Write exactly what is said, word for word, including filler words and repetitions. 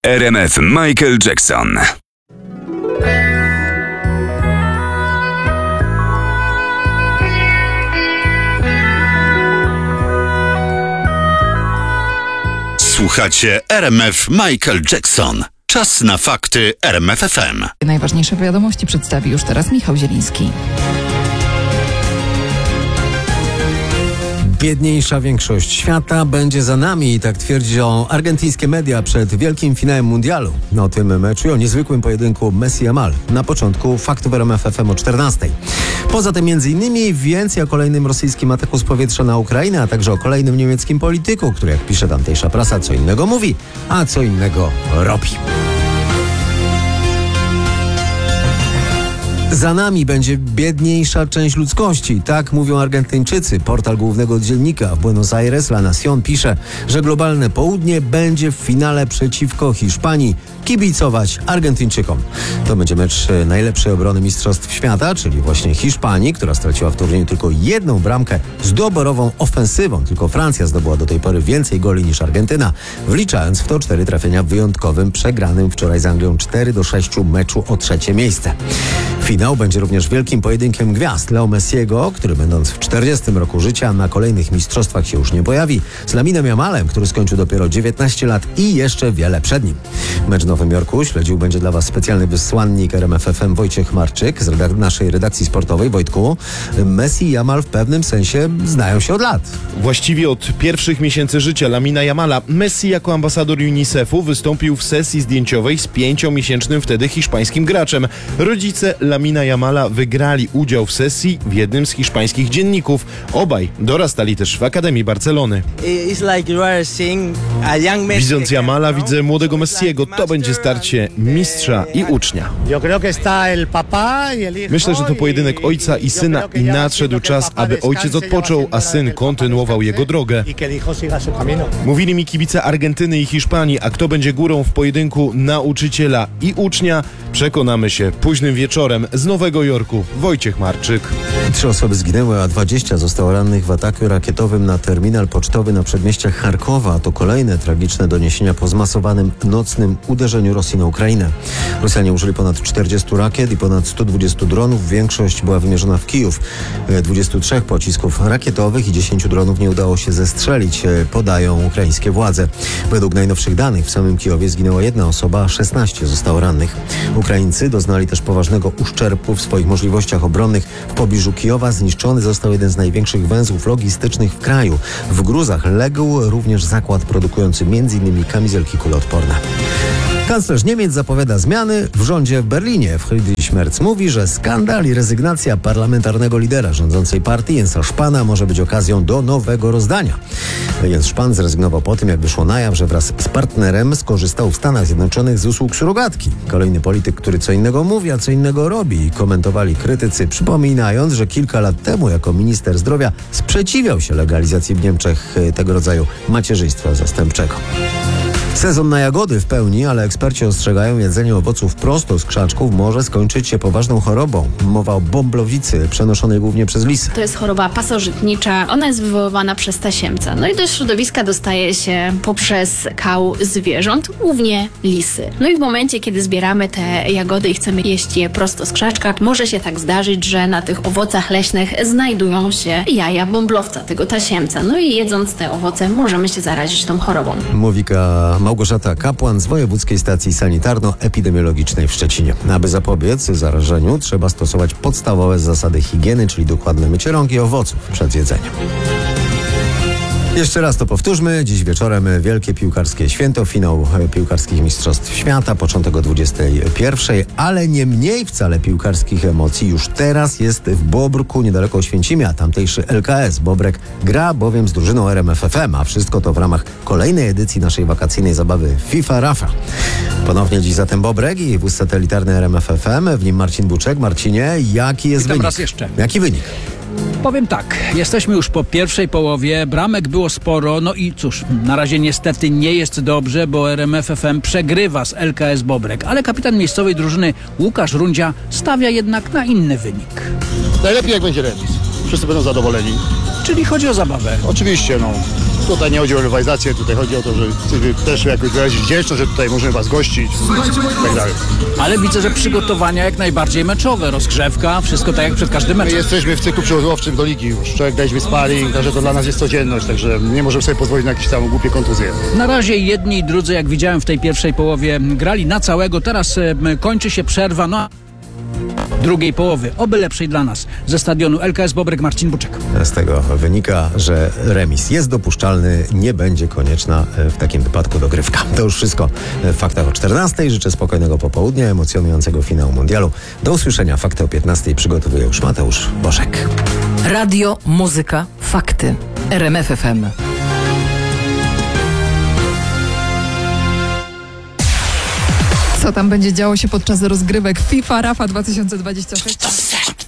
R M F Michael Jackson. Słuchacie R M F Michael Jackson. Czas na fakty R M F F M. Najważniejsze wiadomości przedstawi już teraz Michał Zieliński. Biedniejsza większość świata będzie za nami i tak twierdzą argentyńskie media przed wielkim finałem mundialu. O tym meczu i o niezwykłym pojedynku Messi-Yamal na początku faktów R M F F M o czternastej. Poza tym między innymi więcej o kolejnym rosyjskim ataku z powietrza na Ukrainę, a także o kolejnym niemieckim polityku, który, jak pisze tamtejsza prasa, co innego mówi, a co innego robi. Za nami będzie biedniejsza część ludzkości, tak mówią Argentyńczycy. Portal głównego dziennika w Buenos Aires, La Nación, pisze, że globalne południe będzie w finale przeciwko Hiszpanii kibicować Argentyńczykom. To będzie mecz najlepszej obrony Mistrzostw Świata, czyli właśnie Hiszpanii, która straciła w turnieju tylko jedną bramkę z doborową ofensywą. Tylko Francja zdobyła do tej pory więcej goli niż Argentyna, wliczając w to cztery trafienia w wyjątkowym, przegranym wczoraj z Anglią cztery do sześciu meczu o trzecie miejsce. Finał będzie również wielkim pojedynkiem gwiazd. Leo Messiego, który będąc w czterdziestym roku życia na kolejnych mistrzostwach się już nie pojawi, z Laminem Yamalem, który skończył dopiero dziewiętnaście lat i jeszcze wiele przed nim. Mecz w Nowym Jorku śledził będzie dla Was specjalny wysłannik R M F F M Wojciech Marczyk z redak- naszej redakcji sportowej. Wojtku, Messi i Yamal w pewnym sensie znają się od lat. Właściwie od pierwszych miesięcy życia Lamina Yamala. Messi jako ambasador UNICEF-u wystąpił w sesji zdjęciowej z pięciomiesięcznym wtedy hiszpańskim graczem. Rodzice Lamina Yamala wygrali udział w sesji w jednym z hiszpańskich dzienników. Obaj dorastali też w Akademii Barcelony. Widząc Yamala, widzę młodego Messiego. To będzie starcie mistrza i ucznia. Myślę, że to pojedynek ojca i syna i nadszedł czas, aby ojciec odpoczął, a syn kontynuował jego drogę. Mówili mi kibice Argentyny i Hiszpanii, a kto będzie górą w pojedynku nauczyciela i ucznia, przekonamy się późnym wieczorem z Nowego Jorku. Wojciech Marczyk. Trzy osoby zginęły, a dwadzieścia zostało rannych w ataku rakietowym na terminal pocztowy na przedmieściach Charkowa. To kolejne tragiczne doniesienia po zmasowanym nocnym uderzeniu Rosji na Ukrainę. Rosjanie użyli ponad czterdziestu rakiet i ponad stu dwudziestu dronów. Większość była wymierzona w Kijów. dwudziestu trzech pocisków rakietowych i dziesięciu dronów nie udało się zestrzelić, podają ukraińskie władze. Według najnowszych danych w samym Kijowie zginęła jedna osoba, a szesnaście zostało rannych. Ukraińcy doznali też poważnego uszczerbku w swoich możliwościach obronnych. W pobliżu Kijowa zniszczony został jeden z największych węzłów logistycznych w kraju. W gruzach legł również zakład produkujący między innymi kamizelki kuloodporne. Kanclerz Niemiec zapowiada zmiany w rządzie w Berlinie. Friedrich Merz mówi, że skandal i rezygnacja parlamentarnego lidera rządzącej partii Jensa Spahna może być okazją do nowego rozdania. Jens Spahn zrezygnował po tym, jak wyszło na jaw, że wraz z partnerem skorzystał w Stanach Zjednoczonych z usług surogatki. Kolejny polityk, który co innego mówi, a co innego robi, komentowali krytycy, przypominając, że kilka lat temu jako minister zdrowia sprzeciwiał się legalizacji w Niemczech tego rodzaju macierzyństwa zastępczego. Sezon na jagody w pełni, ale eksperci ostrzegają, jedzenie owoców prosto z krzaczków może skończyć się poważną chorobą. Mowa o bomblowicy, przenoszonej głównie przez lisy. To jest choroba pasożytnicza, ona jest wywoływana przez tasiemca. No i do środowiska dostaje się poprzez kał zwierząt, głównie lisy. No i w momencie, kiedy zbieramy te jagody i chcemy jeść je prosto z krzaczka, może się tak zdarzyć, że na tych owocach leśnych znajdują się jaja bomblowca, tego tasiemca. No i jedząc te owoce możemy się zarazić tą chorobą. Mówi Małgorzata Kapłan z Wojewódzkiej Stacji Sanitarno-Epidemiologicznej w Szczecinie. Aby zapobiec zarażeniu, trzeba stosować podstawowe zasady higieny, czyli dokładne mycie rąk i owoców przed jedzeniem. Jeszcze raz to powtórzmy. Dziś wieczorem wielkie piłkarskie święto, finał piłkarskich mistrzostw świata, początek o dwudziestej pierwszej, ale nie mniej wcale piłkarskich emocji już teraz jest w Bobrku, niedaleko Oświęcimia. Tamtejszy L K S Bobrek gra bowiem z drużyną R M F F M, a wszystko to w ramach kolejnej edycji naszej wakacyjnej zabawy FIFA Rafa. Ponownie dziś zatem Bobrek i wóz satelitarny R M F F M, w nim Marcin Buczek. Marcinie, jaki jest Witam wynik? raz jeszcze. Jaki wynik? Powiem tak, jesteśmy już po pierwszej połowie, bramek było sporo, no i cóż, na razie niestety nie jest dobrze, bo R M F F M przegrywa z L K S Bobrek, ale kapitan miejscowej drużyny Łukasz Rundzia stawia jednak na inny wynik. Najlepiej jak będzie remis, wszyscy będą zadowoleni. Czyli chodzi o zabawę. Oczywiście, no. Tutaj nie chodzi o rywalizację, tutaj chodzi o to, że też jakoś wyrazić wdzięczność, że tutaj możemy was gościć i tak dalej. Ale widzę, że przygotowania jak najbardziej meczowe, rozgrzewka, wszystko tak jak przed każdym My meczem. jesteśmy w cyklu przygotowawczym do ligi już. Wczoraj daliśmy sparring, także to dla nas jest codzienność, także nie możemy sobie pozwolić na jakieś tam głupie kontuzje. Na razie jedni i drudzy, jak widziałem w tej pierwszej połowie, grali na całego. Teraz e, m, kończy się przerwa, no a drugiej połowy, oby lepszej dla nas. Ze stadionu L K S Bobrek, Marcin Buczek. Z tego wynika, że remis jest dopuszczalny, nie będzie konieczna w takim wypadku dogrywka. To już wszystko w Faktach o czternastej. Życzę spokojnego popołudnia, emocjonującego finału mundialu. Do usłyszenia. Fakty o piętnastej przygotowuje już Mateusz Bożek. Radio, muzyka, fakty. R M F F M. Co tam będzie działo się podczas rozgrywek FIFA Rafa dwa tysiące dwadzieścia sześć?